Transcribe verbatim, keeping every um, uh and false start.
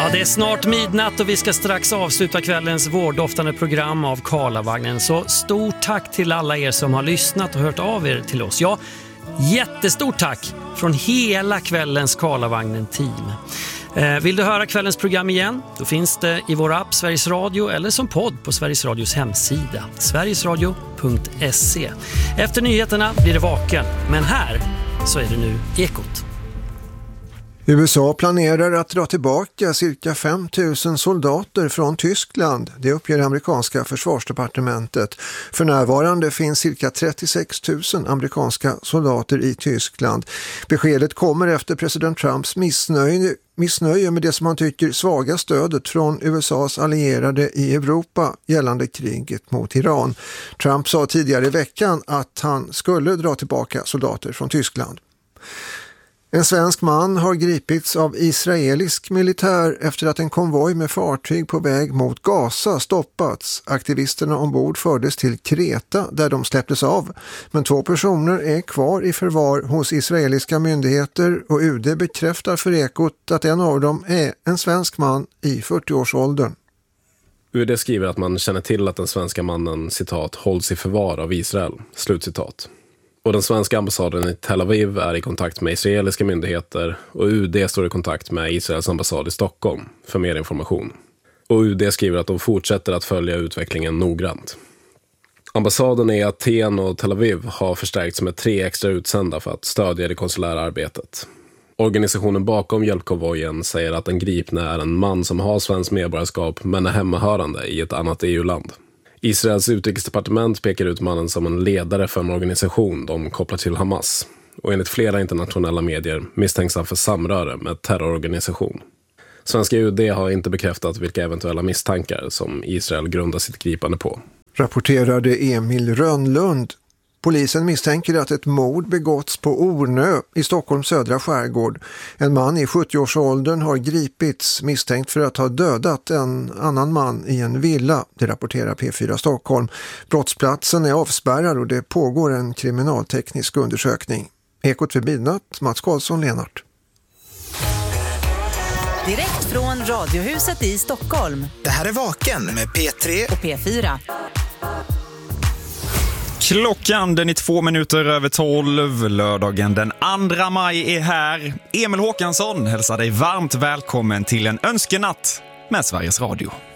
Ja, det är snart midnatt och vi ska strax avsluta kvällens vårdoftande program av Karlavagnen. Så stort tack till alla er som har lyssnat och hört av er till oss. Ja, jättestort tack från hela kvällens Karlavagnen-team. Eh, vill du höra kvällens program igen? Då finns det i vår app Sveriges Radio eller som podd på Sveriges Radios hemsida sverigesradio punkt se. Efter nyheterna blir det Vaken, men här så är det nu Ekot. U S A planerar att dra tillbaka cirka fem tusen soldater från Tyskland. Det uppger amerikanska försvarsdepartementet. För närvarande finns cirka trettiosex tusen amerikanska soldater i Tyskland. Beskedet kommer efter president Trumps missnöje, missnöje med det som han tycker svaga stödet från U S A:s allierade i Europa gällande kriget mot Iran. Trump sa tidigare i veckan att han skulle dra tillbaka soldater från Tyskland. En svensk man har gripits av israelisk militär efter att en konvoj med fartyg på väg mot Gaza stoppats. Aktivisterna ombord fördes till Kreta där de släpptes av. Men två personer är kvar i förvar hos israeliska myndigheter och U D bekräftar för Ekot att en av dem är en svensk man i fyrtioårsåldern. U D skriver att man känner till att den svenska mannen, citat, hålls i förvar av Israel, slutcitat. Och den svenska ambassaden i Tel Aviv är i kontakt med israeliska myndigheter och U D står i kontakt med Israels ambassad i Stockholm för mer information. Och U D skriver att de fortsätter att följa utvecklingen noggrant. Ambassaden i Aten och Tel Aviv har förstärkts med tre extra utsända för att stödja det konsulära arbetet. Organisationen bakom hjälpkonvojen säger att den gripne är en man som har svensk medborgarskap men är hemmahörande i ett annat E U-land. Israels utrikesdepartement pekar ut mannen som en ledare för en organisation de kopplar till Hamas. Och enligt flera internationella medier misstänks han för samröre med terrororganisation. Svenska U D har inte bekräftat vilka eventuella misstankar som Israel grundar sitt gripande på. Rapporterade Emil Rönnlund. Polisen misstänker att ett mord begåtts på Ornö i Stockholms södra skärgård. En man i sjuttioårsåldern har gripits misstänkt för att ha dödat en annan man i en villa. Det rapporterar P fyra Stockholm. Brottsplatsen är avspärrad och det pågår en kriminalteknisk undersökning. Ekot för midnatt, Mats Karlsson, Lenart. Direkt från Radiohuset i Stockholm. Det här är Vaken med P tre och P fyra. Klockan den är två minuter över tolv, lördagen den andra maj är här. Emil Håkansson hälsar dig varmt välkommen till en önskenatt med Sveriges Radio.